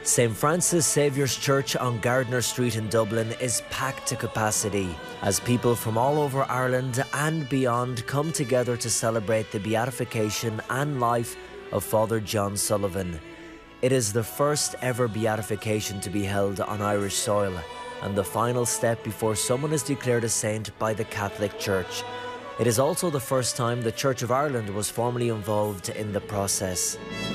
St Francis Saviour's Church on Gardiner Street in Dublin is packed to capacity as people from all over Ireland and beyond come together to celebrate the beatification and life of Father John Sullivan. It is the first ever beatification to be held on Irish soil and the final step before someone is declared a saint by the Catholic Church. It is also the first time the Church of Ireland was formally involved in the process.